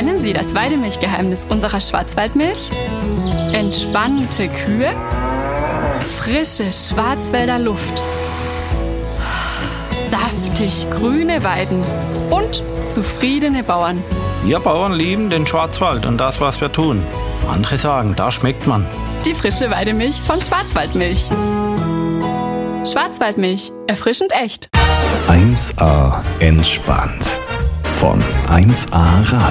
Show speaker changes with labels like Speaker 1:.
Speaker 1: Kennen Sie das Weidemilchgeheimnis unserer Schwarzwaldmilch? Entspannte Kühe, frische Schwarzwälder Luft, saftig grüne Weiden und zufriedene Bauern.
Speaker 2: Wir Bauern lieben den Schwarzwald und das, was wir tun. Andere sagen, da schmeckt man.
Speaker 1: Die frische Weidemilch von Schwarzwaldmilch. Schwarzwaldmilch, erfrischend echt.
Speaker 3: 1A entspannt. Von 1A Radio.